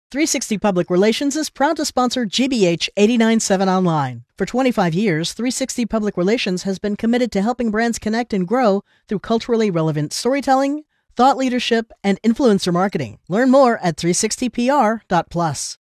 360 Public Relations is proud to sponsor GBH 89.7 Online. For 25 years, 360 Public Relations has been committed to helping brands connect and grow through culturally relevant storytelling, thought leadership, and influencer marketing. Learn more at 360pr.plus.